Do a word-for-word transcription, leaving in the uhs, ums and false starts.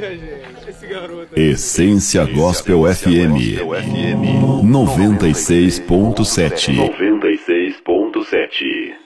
minha gente? Esse garoto. Essência Gospel F M noventa e seis ponto sete. noventa e seis ponto sete.